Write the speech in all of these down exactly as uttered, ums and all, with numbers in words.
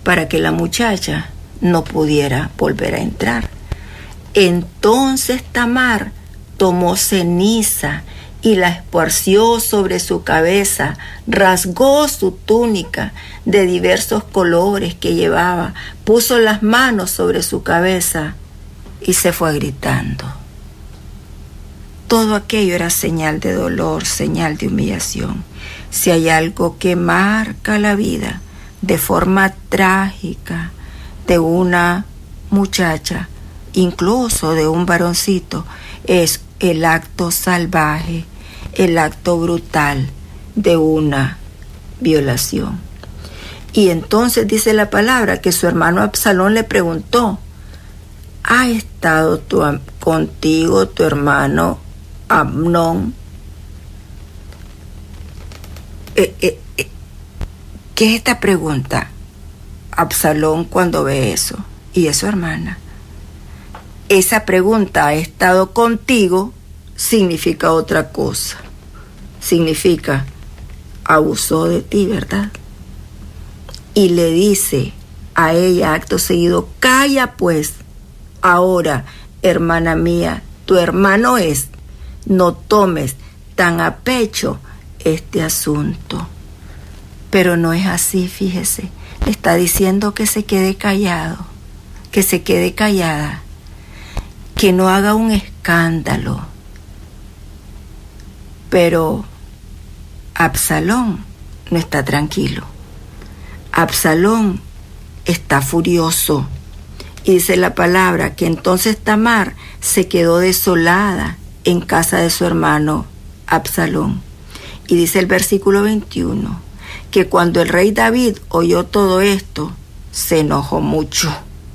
para que la muchacha no pudiera volver a entrar. Entonces Tamar tomó ceniza y la esparció sobre su cabeza, rasgó su túnica de diversos colores que llevaba, puso las manos sobre su cabeza y se fue gritando. Todo aquello era señal de dolor, señal de humillación. Si hay algo que marca la vida de forma trágica de una muchacha, incluso de un varoncito, es el acto salvaje, el acto brutal de una violación. Y entonces dice la palabra que su hermano Absalón le preguntó: ¿ha estado tu, contigo tu hermano Amnón? Eh, eh, eh, ¿Qué es esta pregunta? Absalón, cuando ve eso, y es su hermana, esa pregunta, ¿ha estado contigo?, significa otra cosa. Significa, abusó de ti, ¿verdad? Y le dice a ella acto seguido: calla pues, ahora, hermana mía, tu hermano es, no tomes tan a pecho este asunto. Pero no es así, fíjese. Le está diciendo que se quede callado, que se quede callada, que no haga un escándalo. Pero Absalón no está tranquilo. Absalón está furioso. Y dice la palabra que entonces Tamar se quedó desolada en casa de su hermano Absalón. Y dice el versículo veintiuno, que cuando el rey David oyó todo esto, se enojó mucho.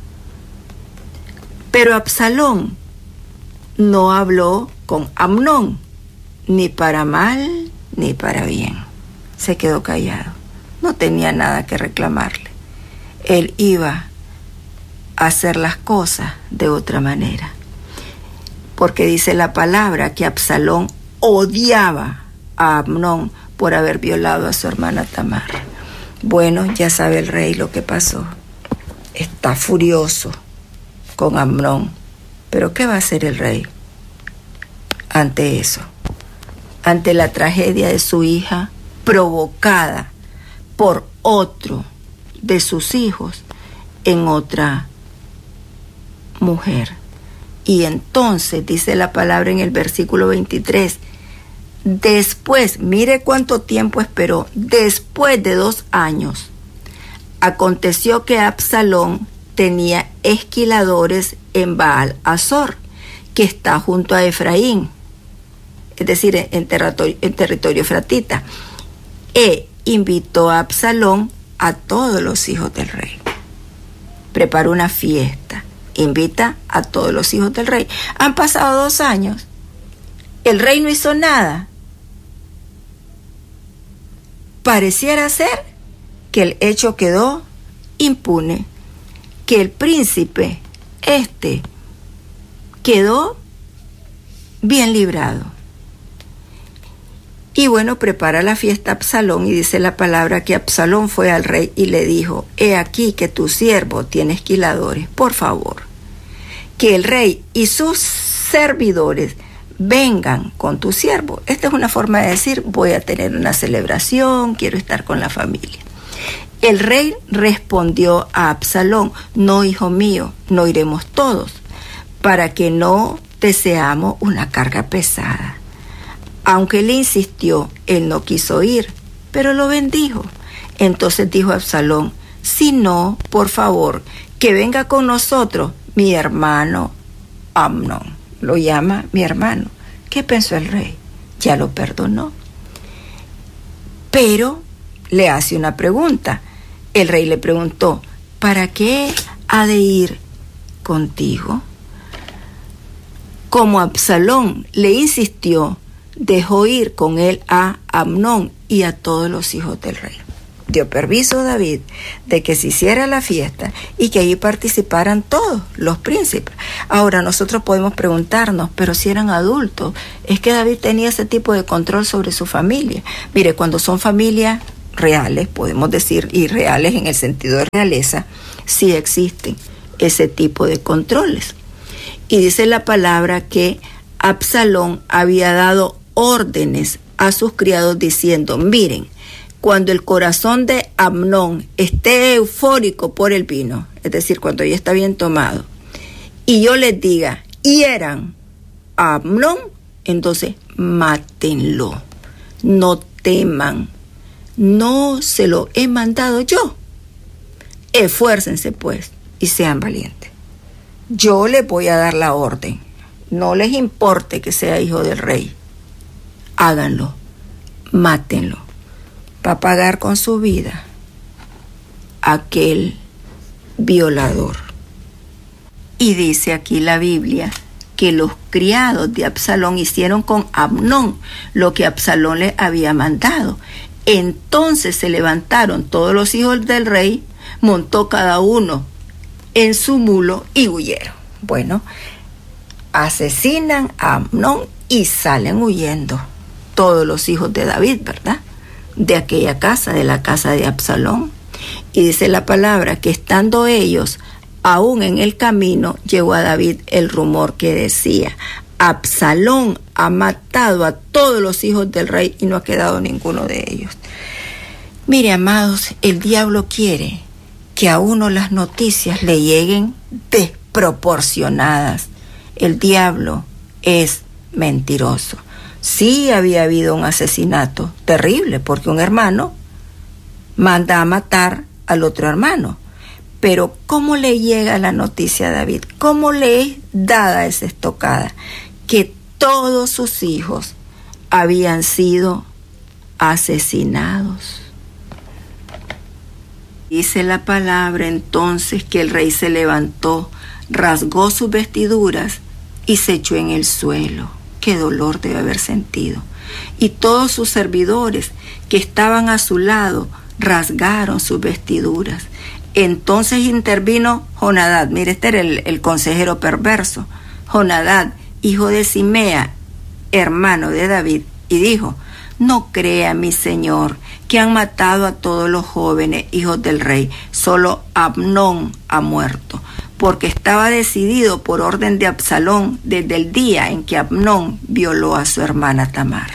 Pero Absalón no habló con Amnón, ni para mal ni para bien. Se quedó callado. No tenía nada que reclamarle. Él iba a hacer las cosas de otra manera. Porque dice la palabra que Absalón odiaba a Amnón por haber violado a su hermana Tamar. Bueno, ya sabe el rey lo que pasó. Está furioso con Amnón. Pero ¿qué va a hacer el rey ante eso? Ante la tragedia de su hija provocada por otro de sus hijos en otra mujer. Y entonces dice la palabra en el versículo veintitrés, después, mire cuánto tiempo esperó, después de dos años, aconteció que Absalón tenía esquiladores en Baal Azor, que está junto a Efraín, es decir, en territorio, en territorio efratita, e invitó a Absalón a todos los hijos del rey. Preparó una fiesta, invita a todos los hijos del rey. Han pasado dos años, el rey no hizo nada. Pareciera ser que el hecho quedó impune, que el príncipe este quedó bien librado. Y bueno, prepara la fiesta Absalón, y dice la palabra que Absalón fue al rey y le dijo: he aquí que tu siervo tiene esquiladores, por favor, que el rey y sus servidores vengan con tu siervo. Esta es una forma de decir: voy a tener una celebración, quiero estar con la familia. El rey respondió a Absalón: no, hijo mío, no iremos todos, para que no te seamos una carga pesada. Aunque le insistió, él no quiso ir, pero lo bendijo. Entonces dijo Absalón: si no, por favor, que venga con nosotros mi hermano Amnón. Lo llama mi hermano. ¿Qué pensó el rey? Ya lo perdonó. Pero le hace una pregunta. El rey le preguntó: ¿para qué ha de ir contigo? Como Absalón le insistió, dejó ir con él a Amnón y a todos los hijos del rey. Dio permiso a David de que se hiciera la fiesta y que allí participaran todos los príncipes. Ahora nosotros podemos preguntarnos, pero si eran adultos, es que David tenía ese tipo de control sobre su familia. Mire, cuando son familia reales, podemos decir irreales en el sentido de realeza, sí existen ese tipo de controles. Y dice la palabra que Absalón había dado órdenes a sus criados diciendo, miren, cuando el corazón de Amnón esté eufórico por el vino, es decir, cuando ya está bien tomado, y yo les diga, hieran a Amnón, entonces mátenlo, no teman, no se lo he mandado yo. Esfuércense pues y sean valientes. Yo les voy a dar la orden, no les importe que sea hijo del rey, háganlo, mátenlo, para pagar con su vida aquel violador. Y dice aquí la Biblia que los criados de Absalón hicieron con Amnón lo que Absalón le había mandado. Entonces se levantaron todos los hijos del rey, montó cada uno en su mulo y huyeron. Bueno, asesinan a Amnón y salen huyendo todos los hijos de David, ¿verdad? De aquella casa, de la casa de Absalón. Y dice la palabra que estando ellos aún en el camino, llegó a David el rumor que decía, Absalón ha matado a todos los hijos del rey y no ha quedado ninguno de ellos. Mire, amados, el diablo quiere que a uno las noticias le lleguen desproporcionadas. El diablo es mentiroso. Sí había habido un asesinato terrible porque un hermano manda a matar al otro hermano. Pero ¿cómo le llega la noticia a David? ¿Cómo le es dada esa estocada? Que todos sus hijos habían sido asesinados. Dice la palabra entonces que el rey se levantó, rasgó sus vestiduras y se echó en el suelo. Qué dolor debe haber sentido. Y todos sus servidores que estaban a su lado rasgaron sus vestiduras. Entonces intervino Jonadab, mire, este era el, el consejero perverso, Jonadab, hijo de Simea, hermano de David, y dijo, no crea, mi señor, que han matado a todos los jóvenes hijos del rey, solo Amnón ha muerto, porque estaba decidido por orden de Absalón desde el día en que Amnón violó a su hermana Tamar.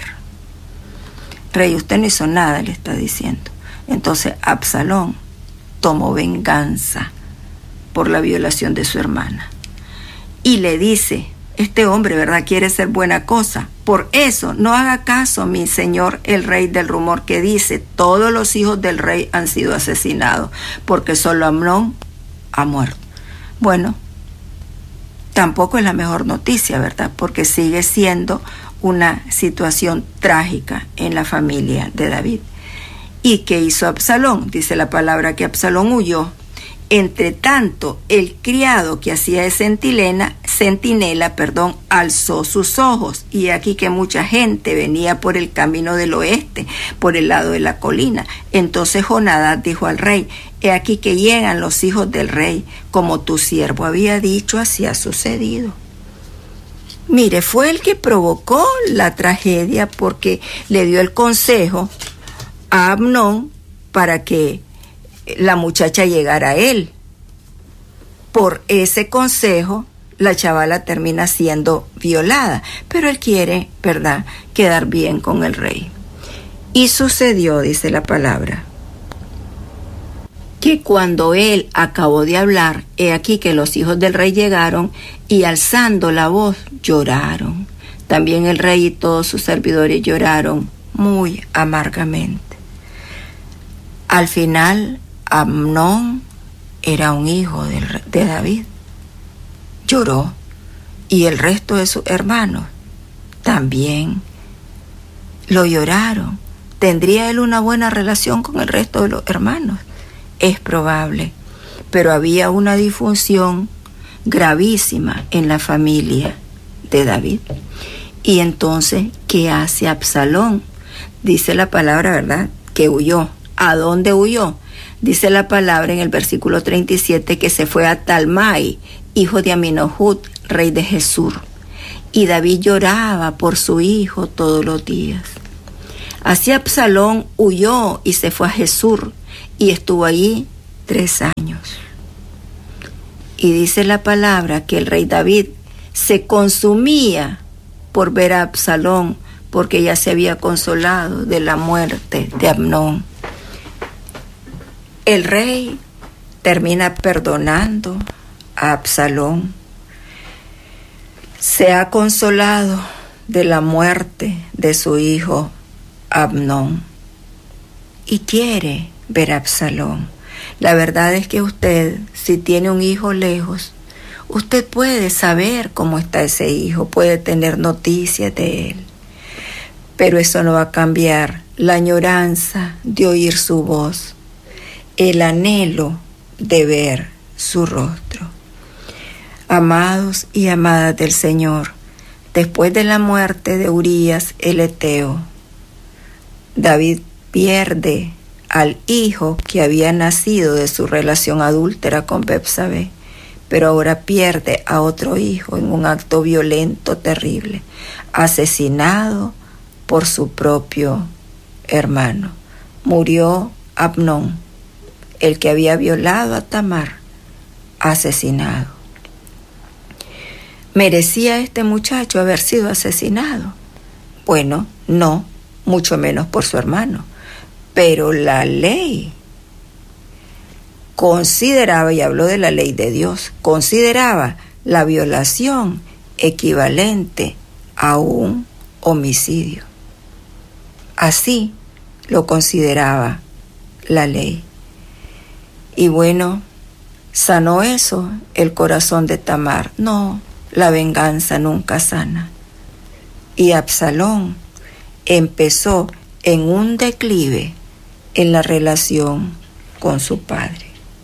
Rey, usted no hizo nada, le está diciendo. Entonces Absalón tomó venganza por la violación de su hermana. Y le dice, este hombre, ¿verdad?, quiere ser buena cosa. Por eso, no haga caso, mi señor, el rey, del rumor que dice, todos los hijos del rey han sido asesinados, porque solo Amnón ha muerto. Bueno, tampoco es la mejor noticia, ¿verdad?, porque sigue siendo una situación trágica en la familia de David. ¿Y qué hizo Absalón? Dice la palabra que Absalón huyó. Entre tanto, el criado que hacía de centinela, centinela, perdón, alzó sus ojos, y aquí que mucha gente venía por el camino del oeste, por el lado de la colina. Entonces Jonadab dijo al rey, he aquí que llegan los hijos del rey, como tu siervo había dicho, así ha sucedido. Mire, fue el que provocó la tragedia porque le dio el consejo a Amnón para que la muchacha llegara a él. Por ese consejo, la chavala termina siendo violada, pero él quiere, ¿verdad?, quedar bien con el rey. Y sucedió, dice la palabra, que cuando él acabó de hablar, he aquí que los hijos del rey llegaron y alzando la voz lloraron. También el rey y todos sus servidores lloraron muy amargamente. Al final, Amnón era un hijo de, de David. Lloró. Y el resto de sus hermanos también lo lloraron. ¿Tendría él una buena relación con el resto de los hermanos? Es probable. Pero había una disfunción gravísima en la familia de David. Y entonces, ¿qué hace Absalón? Dice la palabra, ¿verdad?, que huyó. ¿A dónde huyó? Dice la palabra en el versículo treinta y siete que se fue a Talmai, hijo de Aminohud, rey de Jesur. Y David lloraba por su hijo todos los días. Así Absalón huyó y se fue a Jesús y estuvo allí tres años. Y dice la palabra que el rey David se consumía por ver a Absalón, porque ya se había consolado de la muerte de Amnón. El rey termina perdonando a Absalón. Se ha consolado de la muerte de su hijo Amnón y quiere ver a Absalón. La verdad es que usted, si tiene un hijo lejos, usted puede saber cómo está ese hijo, puede tener noticias de él, pero eso no va a cambiar la añoranza de oír su voz, el anhelo de ver su rostro. Amados y amadas del Señor, después de la muerte de Urías el Eteo, David pierde al hijo que había nacido de su relación adúltera con Betsabé, pero ahora pierde a otro hijo en un acto violento terrible, asesinado por su propio hermano. Murió Amnón, el que había violado a Tamar, asesinado. ¿Merecía este muchacho haber sido asesinado? Bueno, no, mucho menos por su hermano. Pero la ley consideraba, y habló de la ley de Dios, consideraba la violación equivalente a un homicidio. Así lo consideraba la ley. Y bueno, ¿sanó eso el corazón de Tamar? No, la venganza nunca sana. Y Absalón empezó en un declive en la relación con su padre.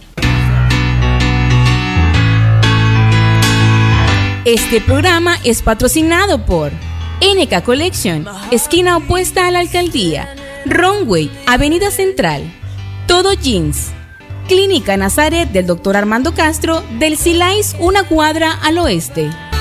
Este programa es patrocinado por N K Collection, esquina opuesta a la alcaldía, Runway, Avenida Central, Todo Jeans, Clínica Nazaret del doctor Armando Castro, del Silais una cuadra al oeste.